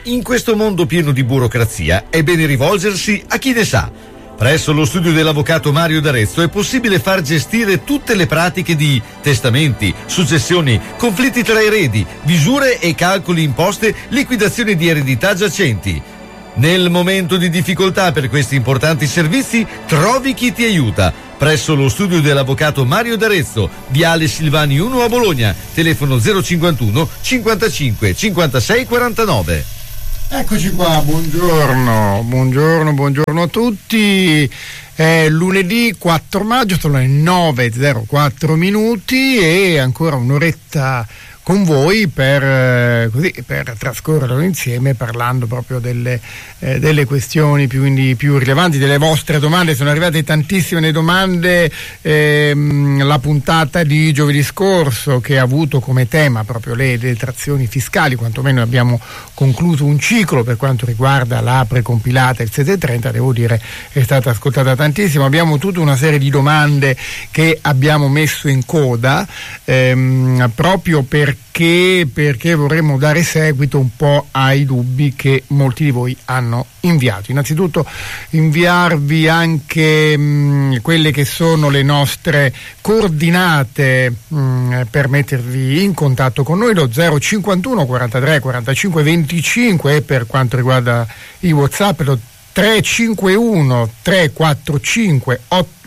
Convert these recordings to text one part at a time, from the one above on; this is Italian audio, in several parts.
in questo mondo pieno di burocrazia è bene rivolgersi a chi ne sa. Presso lo studio dell'avvocato Mario D'Arezzo è possibile far gestire tutte le pratiche di testamenti, successioni, conflitti tra eredi, visure e calcoli imposte, liquidazione di eredità giacenti. Nel momento di difficoltà per questi importanti servizi, trovi chi ti aiuta. Presso lo studio dell'avvocato Mario D'Arezzo, Viale Silvani 1 a Bologna, telefono 051 55 56 49. Eccoci qua, buongiorno a tutti. È lunedì 4 maggio, sono le 9:04 minuti e ancora un'oretta con voi per trascorrerlo insieme, parlando proprio delle questioni più rilevanti, delle vostre domande. Sono arrivate tantissime domande. La puntata di giovedì scorso, che ha avuto come tema proprio le detrazioni fiscali, quantomeno abbiamo concluso un ciclo per quanto riguarda la precompilata il 730, devo dire è stata ascoltata tantissimo. Abbiamo tutta una serie di domande che abbiamo messo in coda proprio perché vorremmo dare seguito un po' ai dubbi che molti di voi hanno inviato. Innanzitutto inviarvi anche quelle che sono le nostre coordinate per mettervi in contatto con noi, lo 051 43 45 25, e per quanto riguarda i WhatsApp lo 351 345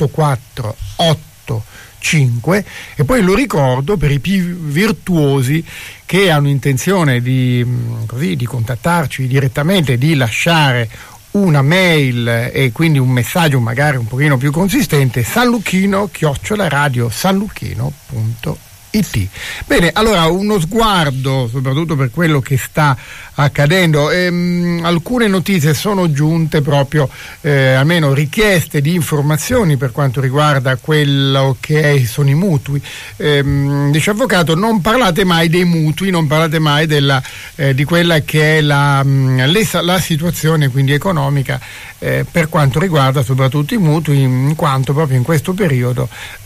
848 5, e poi lo ricordo per i più virtuosi che hanno intenzione di contattarci direttamente, di lasciare una mail e quindi un messaggio magari un pochino più consistente: sanluchino@radiosanluchino.it. Bene, allora uno sguardo soprattutto per quello che sta accadendo. Alcune notizie sono giunte proprio, almeno richieste di informazioni per quanto riguarda quello che sono i mutui. Dice avvocato, non parlate mai dei mutui, non parlate mai di quella che è la situazione quindi economica per quanto riguarda soprattutto i mutui, in quanto proprio in questo periodo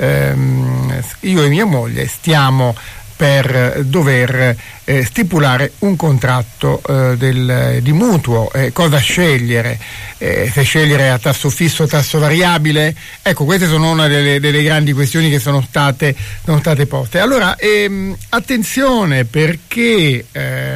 io e mia moglie stiamo per dover stipulare un contratto di mutuo. Cosa scegliere? Se scegliere a tasso fisso o tasso variabile? Ecco, queste sono una delle grandi questioni che sono state poste. Allora, attenzione, perché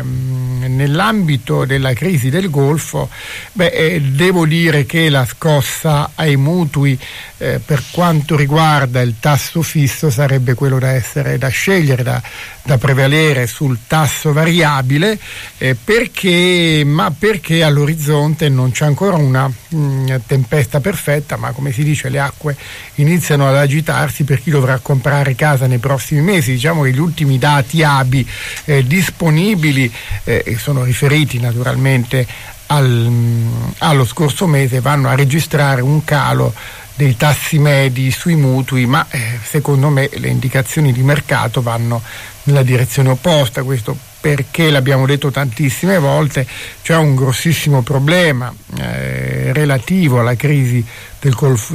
nell'ambito della crisi del Golfo, devo dire che la scossa ai mutui per quanto riguarda il tasso fisso sarebbe quello da scegliere, da prevalere sul tasso variabile, perché all'orizzonte non c'è ancora una tempesta perfetta, ma come si dice le acque iniziano ad agitarsi per chi dovrà comprare casa nei prossimi mesi. Diciamo che gli ultimi dati ABI disponibili, e sono riferiti naturalmente allo scorso mese, vanno a registrare un calo dei tassi medi sui mutui, ma secondo me le indicazioni di mercato vanno nella direzione opposta. Questo perché, l'abbiamo detto tantissime volte, c'è un grossissimo problema relativo alla crisi nel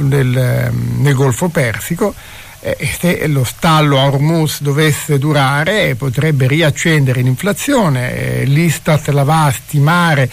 Golfo Persico. Se lo stallo a Hormuz dovesse durare, potrebbe riaccendere l'inflazione. L'Istat la va a stimare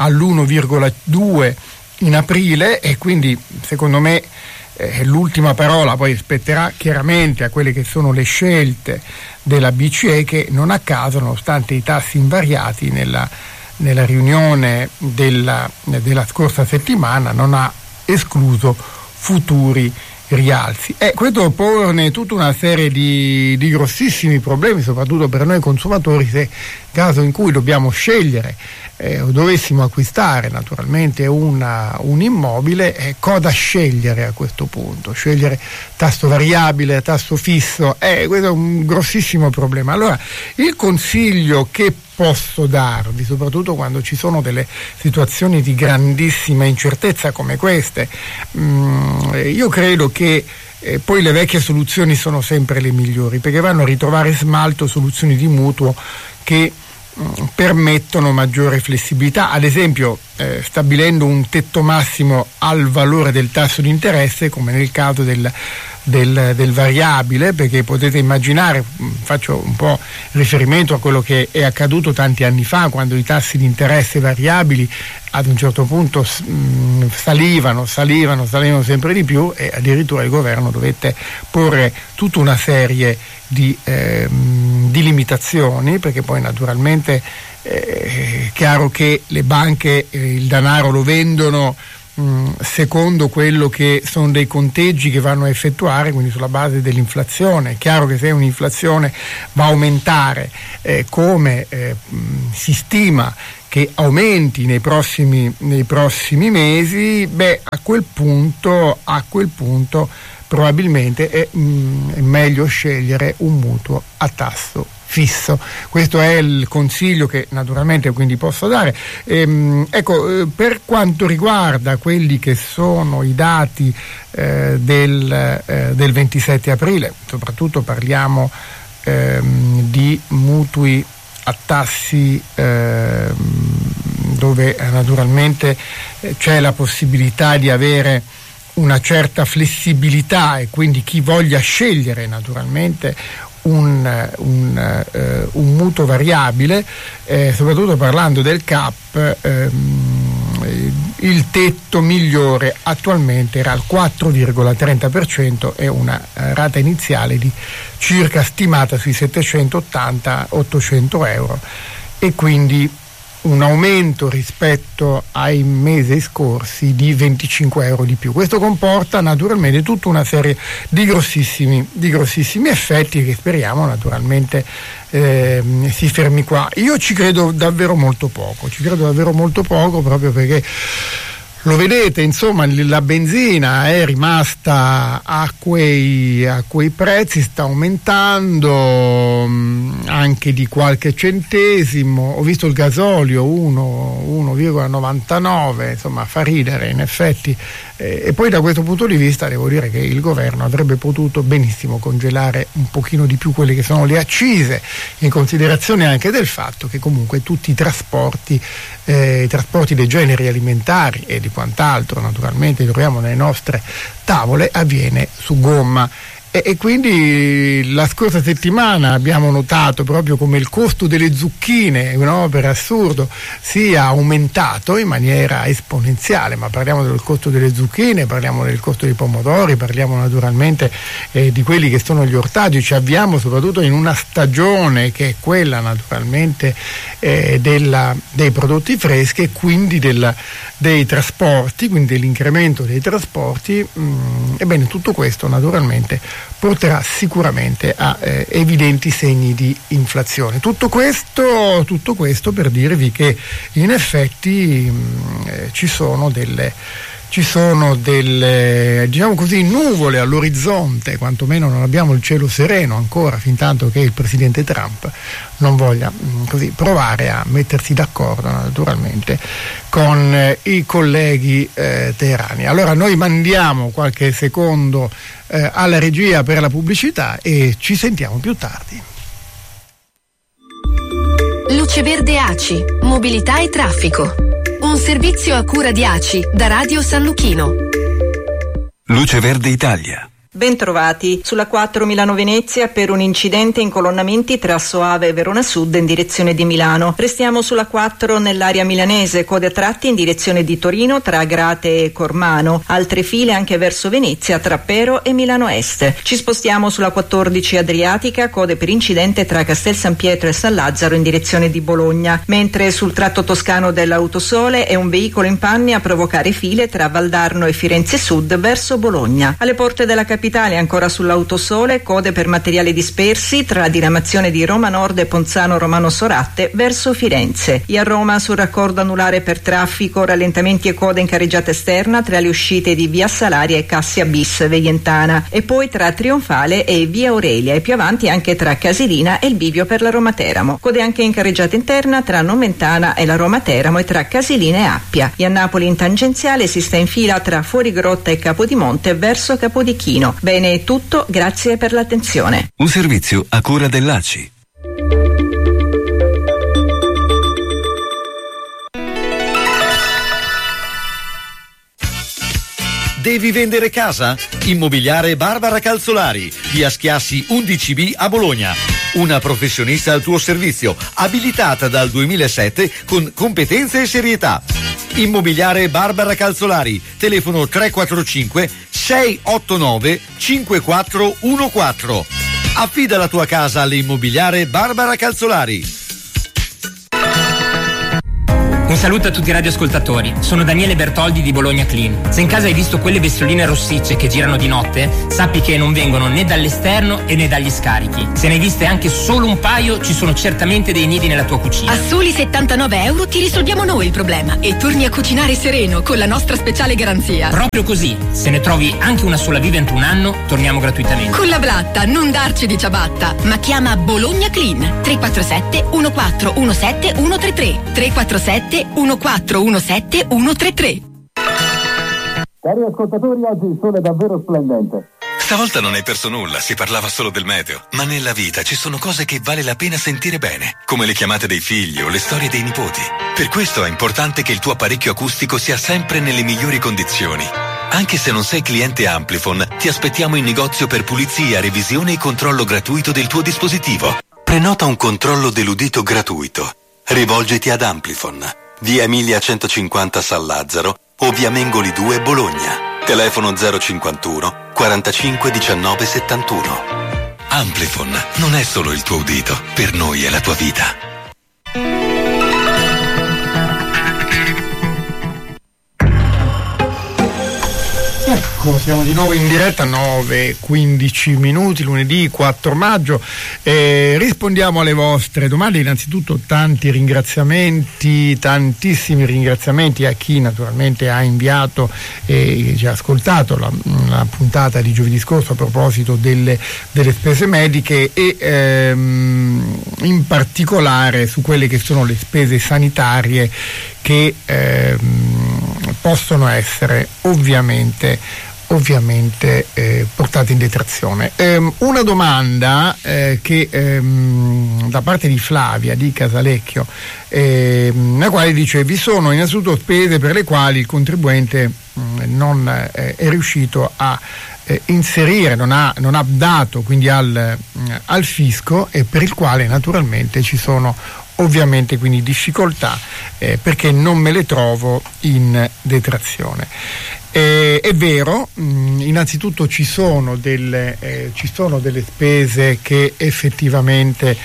all'1,2 in aprile, e quindi secondo me l'ultima parola poi spetterà chiaramente a quelle che sono le scelte della BCE, che non a caso, nonostante i tassi invariati nella riunione della scorsa settimana, non ha escluso futuri rialzi. Questo pone tutta una serie di grossissimi problemi, soprattutto per noi consumatori, se caso in cui dobbiamo scegliere o dovessimo acquistare naturalmente un immobile, cosa scegliere a questo punto? Scegliere tasso variabile, tasso fisso? Questo è un grossissimo problema. Allora, il consiglio che posso darvi, soprattutto quando ci sono delle situazioni di grandissima incertezza come queste, io credo che poi le vecchie soluzioni sono sempre le migliori, perché vanno a ritrovare smalto soluzioni di mutuo che permettono maggiore flessibilità, ad esempio stabilendo un tetto massimo al valore del tasso di interesse, come nel caso del variabile, perché potete immaginare, faccio un po' riferimento a quello che è accaduto tanti anni fa, quando i tassi di interesse variabili ad un certo punto salivano sempre di più, e addirittura il governo dovette porre tutta una serie di limitazioni, perché poi naturalmente è chiaro che le banche il denaro lo vendono secondo quello che sono dei conteggi che vanno a effettuare, quindi sulla base dell'inflazione. È chiaro che se un'inflazione va a aumentare come si stima che aumenti nei prossimi mesi, a quel punto probabilmente è meglio scegliere un mutuo a tasso fisso. Questo è il consiglio che naturalmente quindi posso dare. Per quanto riguarda quelli che sono i dati del 27 aprile, soprattutto parliamo di mutui a tassi dove naturalmente c'è la possibilità di avere una certa flessibilità, e quindi chi voglia scegliere naturalmente un mutuo variabile, soprattutto parlando del CAP, il tetto migliore attualmente era al 4,30% e una rata iniziale di circa stimata sui 780-800 euro, e quindi un aumento rispetto ai mesi scorsi di 25 euro di più. Questo comporta naturalmente tutta una serie di grossissimi effetti che speriamo naturalmente si fermi qua. Io ci credo davvero molto poco, proprio perché lo vedete, insomma, la benzina è rimasta a quei prezzi, sta aumentando anche di qualche centesimo. Ho visto il gasolio 1,99, insomma fa ridere in effetti, e poi da questo punto di vista devo dire che il governo avrebbe potuto benissimo congelare un pochino di più quelle che sono le accise, in considerazione anche del fatto che comunque tutti i trasporti dei generi alimentari e di quant'altro naturalmente troviamo nelle nostre tavole avviene su gomma. E quindi la scorsa settimana abbiamo notato proprio come il costo delle zucchine, per assurdo, sia aumentato in maniera esponenziale, ma parliamo del costo delle zucchine, parliamo del costo dei pomodori, parliamo naturalmente di quelli che sono gli ortaggi. Ci avviamo soprattutto in una stagione che è quella naturalmente dei prodotti freschi, e quindi dei trasporti, quindi dell'incremento dei trasporti. Ebbene, tutto questo naturalmente porterà sicuramente a evidenti segni di inflazione. Tutto questo per dirvi che in effetti ci sono delle diciamo così nuvole all'orizzonte, quantomeno non abbiamo il cielo sereno ancora, fin tanto che il presidente Trump non voglia così provare a mettersi d'accordo naturalmente con i colleghi teherani. Allora noi mandiamo qualche secondo alla regia per la pubblicità e ci sentiamo più tardi. Luce Verde ACI, mobilità e traffico. Un servizio a cura di ACI da Radio San Luchino. Luce Verde Italia. Bentrovati sulla 4 Milano-Venezia per un incidente in colonnamenti tra Soave e Verona Sud in direzione di Milano. Restiamo sulla 4 nell'area milanese, code a tratti in direzione di Torino tra Agrate e Cormano, altre file anche verso Venezia tra Pero e Milano Est. Ci spostiamo sulla 14 Adriatica, code per incidente tra Castel San Pietro e San Lazzaro in direzione di Bologna, mentre sul tratto toscano dell'Autosole è un veicolo in panne a provocare file tra Valdarno e Firenze Sud verso Bologna. Alle porte della capitale ancora sull'Autosole, code per materiali dispersi tra la diramazione di Roma Nord e Ponzano Romano Soratte verso Firenze. E a Roma sul raccordo anulare per traffico, rallentamenti e code in carreggiata esterna tra le uscite di Via Salaria e Cassia Bis Veientana, e poi tra Trionfale e Via Aurelia, e più avanti anche tra Casilina e il bivio per la Roma Teramo. Code anche in carreggiata interna tra Nomentana e la Roma Teramo e tra Casilina e Appia. E a Napoli in tangenziale si sta in fila tra Fuorigrotta e Capodimonte verso Capodichino. Bene, è tutto, grazie per l'attenzione. Un servizio a cura dell'ACI. Devi vendere casa? Immobiliare Barbara Calzolari, via Schiassi 11B a Bologna. Una professionista al tuo servizio, abilitata dal 2007 con competenze e serietà. Immobiliare Barbara Calzolari, telefono 345 689 5414. Affida la tua casa all'Immobiliare Barbara Calzolari. Un saluto a tutti i radioascoltatori, sono Daniele Bertoldi di Bologna Clean. Se in casa hai visto quelle bestioline rossicce che girano di notte, sappi che non vengono né dall'esterno e né dagli scarichi. Se ne hai viste anche solo un paio, ci sono certamente dei nidi nella tua cucina. A soli 79 euro ti risolviamo noi il problema e torni a cucinare sereno con la nostra speciale garanzia. Proprio così, se ne trovi anche una sola viva entro un anno, torniamo gratuitamente. Con la blatta, non darci di ciabatta, ma chiama Bologna Clean 347 1417 133 347 1417 133. Cari ascoltatori, oggi il sole è davvero splendente. Stavolta non hai perso nulla, si parlava solo del meteo. Ma nella vita ci sono cose che vale la pena sentire bene, come le chiamate dei figli o le storie dei nipoti. Per questo è importante che il tuo apparecchio acustico sia sempre nelle migliori condizioni. Anche se non sei cliente Amplifon, ti aspettiamo in negozio per pulizia, revisione e controllo gratuito del tuo dispositivo. Prenota un controllo dell'udito gratuito. Rivolgiti ad Amplifon, via Emilia 150 San Lazzaro o via Mengoli 2 Bologna. Telefono 051 45 19 71. Amplifon non è solo il tuo udito, per noi è la tua vita. Ecco, siamo di nuovo in diretta, 9:15 minuti, lunedì 4 maggio. Rispondiamo alle vostre domande. Innanzitutto tanti ringraziamenti, tantissimi ringraziamenti a chi naturalmente ha inviato e ci ha ascoltato la puntata di giovedì scorso a proposito delle spese mediche e in particolare su quelle che sono le spese sanitarie che possono essere ovviamente portate in detrazione. Una domanda che da parte di Flavia di Casalecchio, la quale dice: vi sono innanzitutto spese per le quali il contribuente non è riuscito a inserire, non ha dato quindi al fisco, e per il quale naturalmente ci sono ovviamente quindi difficoltà perché non me le trovo in detrazione. È vero, innanzitutto ci sono delle spese che effettivamente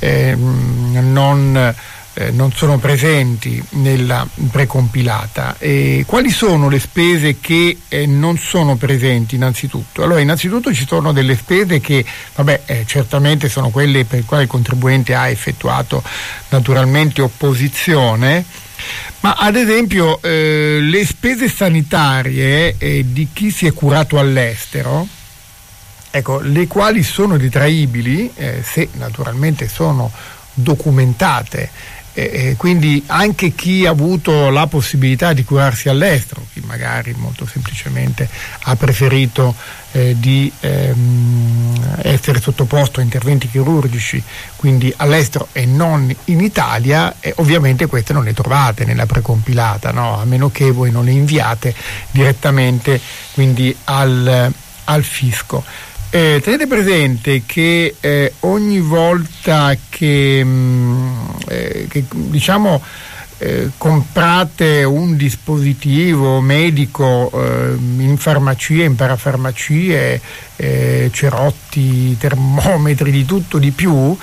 non sono presenti nella precompilata. Quali sono le spese che non sono presenti innanzitutto? Allora, innanzitutto ci sono delle spese che certamente sono quelle per le quali il contribuente ha effettuato naturalmente opposizione, ma ad esempio le spese sanitarie di chi si è curato all'estero, ecco, le quali sono detraibili se naturalmente sono documentate. Quindi anche chi ha avuto la possibilità di curarsi all'estero, chi magari molto semplicemente ha preferito di essere sottoposto a interventi chirurgici quindi all'estero e non in Italia, ovviamente queste non le trovate nella precompilata, no? A meno che voi non le inviate direttamente quindi al fisco. Tenete presente che ogni volta che diciamo comprate un dispositivo medico in farmacie, in parafarmacie, cerotti, termometri, di tutto di più,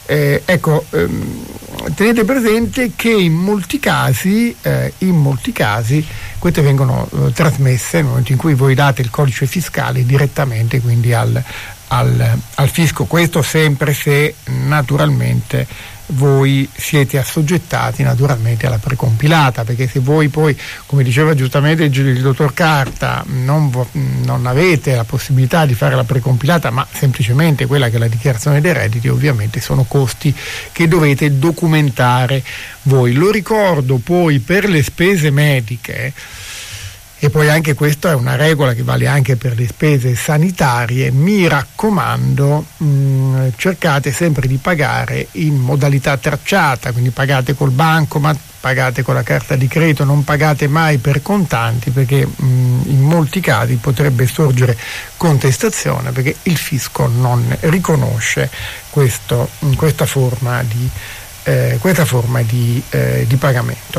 tenete presente che in molti casi queste vengono trasmesse nel momento in cui voi date il codice fiscale direttamente quindi al fisco. Questo sempre se naturalmente voi siete assoggettati naturalmente alla precompilata, perché se voi poi, come diceva giustamente il dottor Carta, non avete la possibilità di fare la precompilata ma semplicemente quella che è la dichiarazione dei redditi, ovviamente sono costi che dovete documentare voi. Lo ricordo poi per le spese mediche, E poi anche questa è una regola che vale anche per le spese sanitarie. Mi raccomando, cercate sempre di pagare in modalità tracciata, quindi pagate col bancomat, pagate con la carta di credito, non pagate mai per contanti, perché in molti casi potrebbe sorgere contestazione, perché il fisco non riconosce questa forma di pagamento.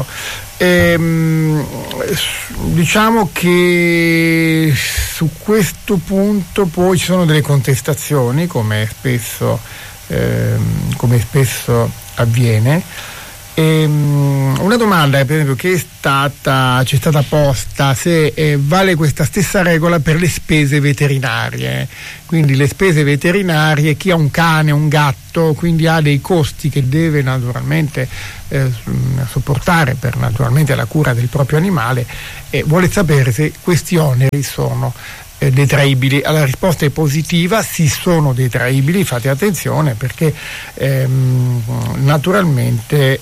Diciamo che su questo punto poi ci sono delle contestazioni, come spesso avviene. Una domanda, per esempio, che ci è stata posta, se vale questa stessa regola per le spese veterinarie. Quindi le spese veterinarie, chi ha un cane, un gatto, quindi ha dei costi che deve naturalmente sopportare per naturalmente la cura del proprio animale, e vuole sapere se questi oneri sono detraibili. La risposta è positiva, sì, sono detraibili, fate attenzione perché naturalmente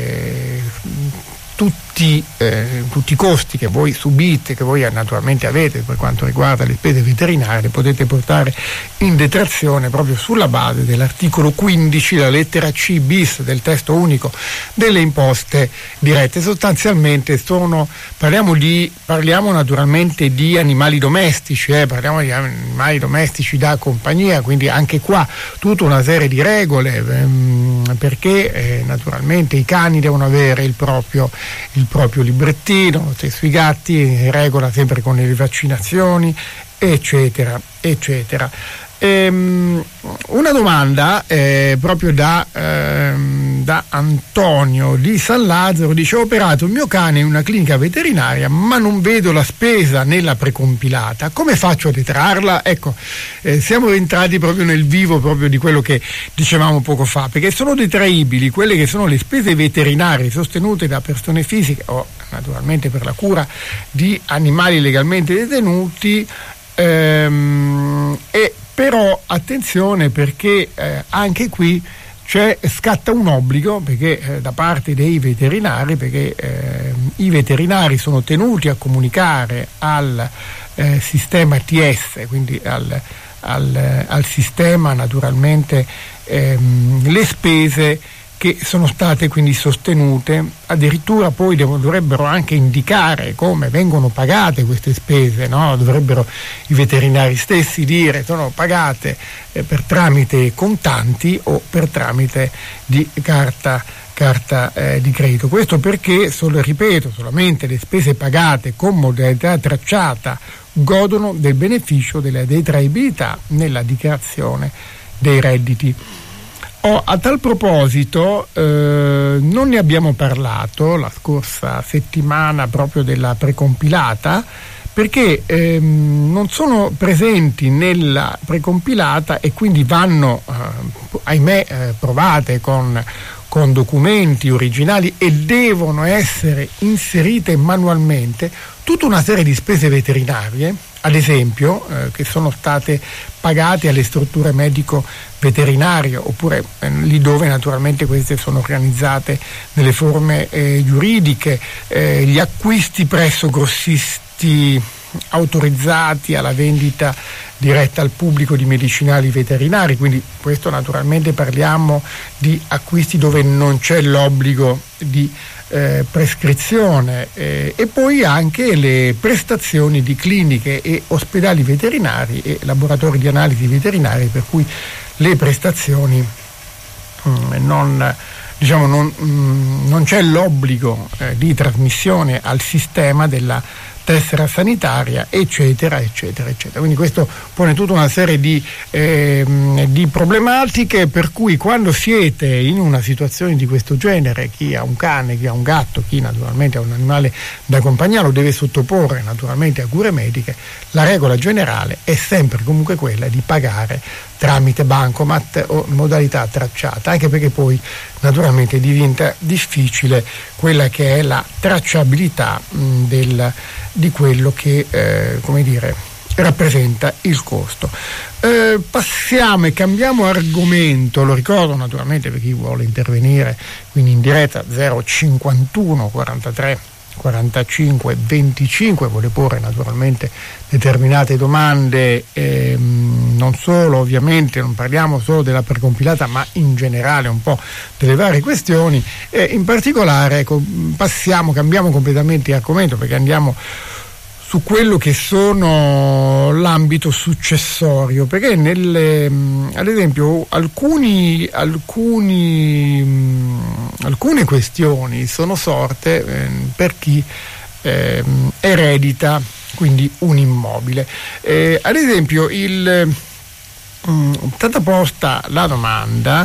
tutti i costi che voi subite, che voi naturalmente avete per quanto riguarda le spese veterinarie, potete portare in detrazione proprio sulla base dell'articolo 15, la lettera C bis del testo unico delle imposte dirette. Sostanzialmente parliamo naturalmente di animali domestici, parliamo di animali domestici da compagnia, quindi anche qua tutta una serie di regole, perché naturalmente i cani devono avere il proprio librettino, lo stesso i gatti, regola sempre con le vaccinazioni, eccetera, eccetera. Una domanda proprio da Antonio di San Lazzaro, dice: ho operato il mio cane in una clinica veterinaria ma non vedo la spesa nella precompilata, come faccio a detrarla? Ecco, siamo entrati proprio nel vivo proprio di quello che dicevamo poco fa, perché sono detraibili quelle che sono le spese veterinarie sostenute da persone fisiche o naturalmente per la cura di animali legalmente detenuti, e però attenzione, perché anche qui scatta un obbligo, perché da parte dei veterinari, perché i veterinari sono tenuti a comunicare al sistema TS, quindi al sistema naturalmente le spese che sono state quindi sostenute. Addirittura poi dovrebbero anche indicare come vengono pagate queste spese, no? Dovrebbero i veterinari stessi dire sono pagate per tramite contanti o per tramite di carta di credito. Questo perché, ripeto, solamente le spese pagate con modalità tracciata godono del beneficio della detraibilità nella dichiarazione dei redditi. A tal proposito non ne abbiamo parlato la scorsa settimana proprio della precompilata, perché non sono presenti nella precompilata e quindi vanno ahimè provate con documenti originali e devono essere inserite manualmente tutta una serie di spese veterinarie, ad esempio che sono state pagate alle strutture medico-veterinarie, oppure lì dove naturalmente queste sono organizzate nelle forme giuridiche, gli acquisti presso grossisti autorizzati alla vendita diretta al pubblico di medicinali veterinari, quindi questo naturalmente parliamo di acquisti dove non c'è l'obbligo di prescrizione, e poi anche le prestazioni di cliniche e ospedali veterinari e laboratori di analisi veterinari, per cui le prestazioni non c'è l'obbligo di trasmissione al sistema della tessera sanitaria, eccetera, eccetera, eccetera. Quindi questo pone tutta una serie di problematiche, per cui quando siete in una situazione di questo genere, chi ha un cane, chi ha un gatto, chi naturalmente ha un animale da compagnia, lo deve sottoporre naturalmente a cure mediche. La regola generale è sempre comunque quella di pagare tramite bancomat o modalità tracciata, anche perché poi naturalmente diventa difficile quella che è la tracciabilità di quello che rappresenta il costo. Passiamo e cambiamo argomento, lo ricordo naturalmente per chi vuole intervenire, quindi in diretta 051 43 4525, vuole porre naturalmente determinate domande, non solo, ovviamente non parliamo solo della precompilata, ma in generale un po' delle varie questioni, e in particolare cambiamo completamente argomento, perché andiamo su quello che sono l'ambito successorio, perché ad esempio alcune questioni sono sorte per chi eredita quindi un immobile. Ad esempio è stata posta la domanda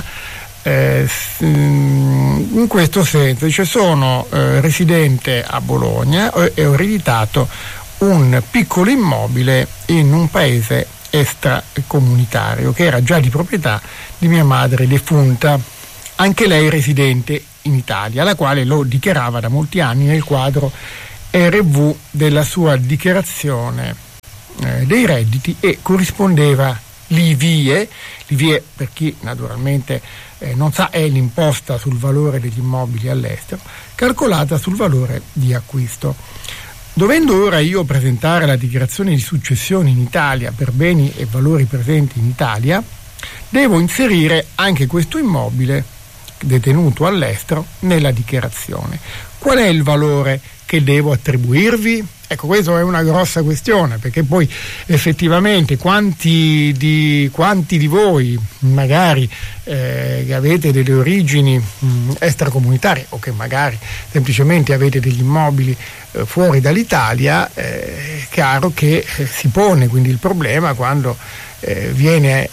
in questo senso, dice: sono residente a Bologna e ho ereditato un piccolo immobile in un paese extracomunitario che era già di proprietà di mia madre defunta, anche lei residente in Italia, la quale lo dichiarava da molti anni nel quadro RV della sua dichiarazione dei redditi, e corrispondeva l'IVIE, per chi naturalmente non sa, è l'imposta sul valore degli immobili all'estero, calcolata sul valore di acquisto. Dovendo ora io presentare la dichiarazione di successione in Italia per beni e valori presenti in Italia, devo inserire anche questo immobile detenuto all'estero nella dichiarazione. Qual è il valore che devo attribuirvi? Ecco, questa è una grossa questione, perché poi effettivamente quanti di voi magari che avete delle origini extracomunitarie, o che magari semplicemente avete degli immobili fuori dall'Italia, è chiaro che si pone quindi il problema quando viene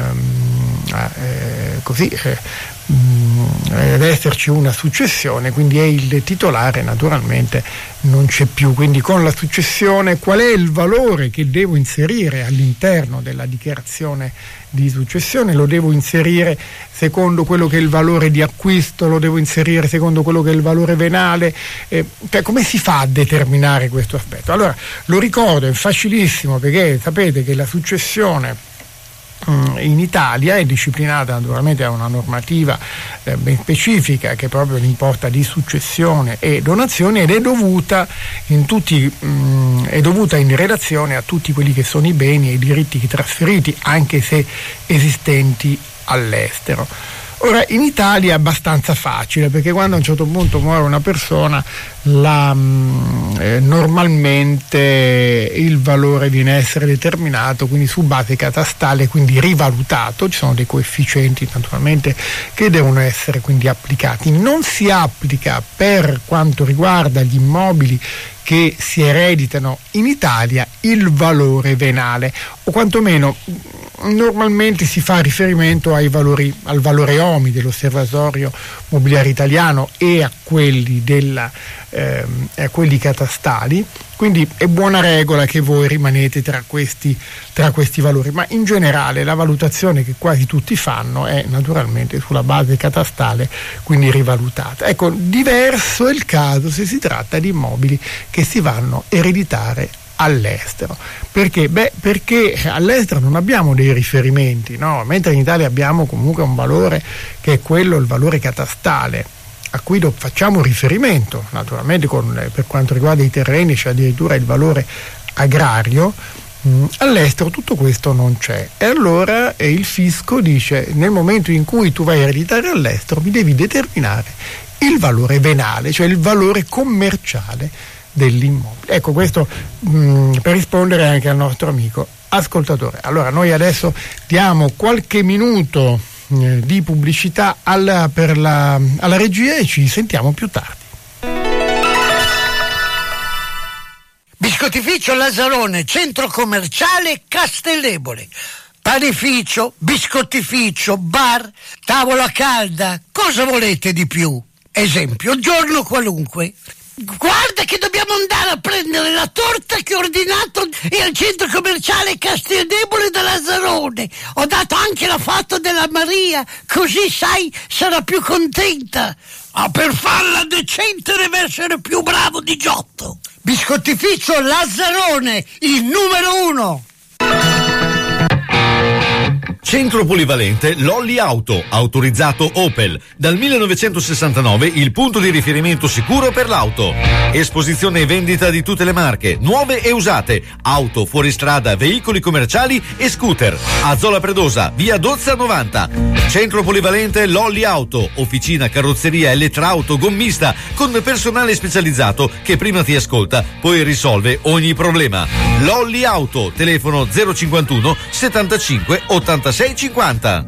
ad esserci una successione, quindi il titolare naturalmente non c'è più. Quindi con la successione qual è il valore che devo inserire all'interno della dichiarazione di successione? Lo devo inserire secondo quello che è il valore di acquisto, lo devo inserire secondo quello che è il valore venale, come si fa a determinare questo aspetto? Allora, lo ricordo, è facilissimo, perché sapete che la successione in Italia è disciplinata naturalmente da una normativa ben specifica, che è proprio l'imposta di successione e donazioni, ed è dovuta in relazione a tutti quelli che sono i beni e i diritti trasferiti, anche se esistenti all'estero. Ora, in Italia è abbastanza facile, perché quando a un certo punto muore una persona normalmente il valore viene a essere determinato quindi su base catastale, quindi rivalutato. Ci sono dei coefficienti naturalmente che devono essere quindi applicati. Non si applica per quanto riguarda gli immobili che si ereditano in Italia il valore venale, o quantomeno normalmente si fa riferimento al valore OMI dell'Osservatorio Mobiliare Italiano e a quelli catastali. Quindi è buona regola che voi rimanete tra questi valori, ma in generale la valutazione che quasi tutti fanno è naturalmente sulla base catastale, quindi rivalutata. Ecco, diverso è il caso se si tratta di immobili che si vanno a ereditare all'estero. Perché? Perché all'estero non abbiamo dei riferimenti, no? Mentre in Italia abbiamo comunque un valore che è quello, il valore catastale, a cui facciamo riferimento. Naturalmente per quanto riguarda i terreni c'è addirittura il valore agrario. All'estero tutto questo non c'è, e allora il fisco dice: nel momento in cui tu vai a ereditare all'estero mi devi determinare il valore venale, cioè il valore commerciale dell'immobile. Ecco, questo per rispondere anche al nostro amico ascoltatore. Allora, noi adesso diamo qualche minuto di pubblicità alla regia e ci sentiamo più tardi. Biscottificio Lazzarone, centro commerciale Castellebole. Panificio, biscottificio, bar, tavola calda, cosa volete di più? Esempio, giorno qualunque. Guarda che dobbiamo andare a prendere la torta che ho ordinato e al centro commerciale Castellebole da Lazzarone. Ho dato anche la foto della Maria, così sai sarà più contenta. Ma per farla decente deve essere più bravo di Giotto. Biscottificio Lazzarone, il numero 1. Centro polivalente Lolli Auto, autorizzato Opel. Dal 1969 il punto di riferimento sicuro per l'auto. Esposizione e vendita di tutte le marche, nuove e usate, auto, fuoristrada, veicoli commerciali e scooter. A Zola Predosa, via Dozza 90. Centro polivalente Lolli Auto, officina, carrozzeria, elettrauto, gommista, con personale specializzato che prima ti ascolta, poi risolve ogni problema. Lolli Auto, telefono 051 75 86 50.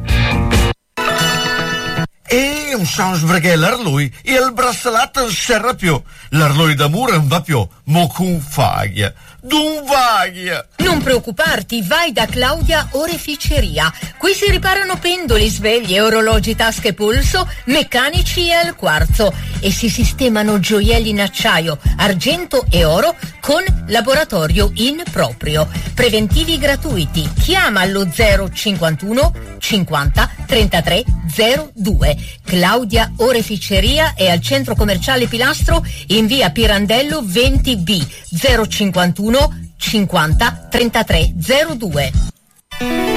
E non so perché l'arlui e il braccialetto non serve più. L'arlui d'amore non va più, mo con faglia. Non preoccuparti, vai da Claudia Oreficeria. Qui si riparano pendoli, sveglie, orologi, tasche, polso, meccanici e al quarzo e si sistemano gioielli in acciaio, argento e oro con laboratorio in proprio. Preventivi gratuiti. Chiama allo 051 50 33 02. Claudia Oreficeria è al centro commerciale Pilastro in via Pirandello 20B 051 50 33 02.